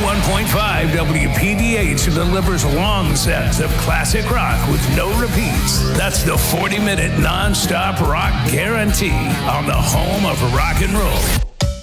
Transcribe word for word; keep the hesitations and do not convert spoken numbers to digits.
ninety-one point five W P D H delivers long sets of classic rock with no repeats. That's the forty-minute non-stop rock guarantee on the home of rock and roll.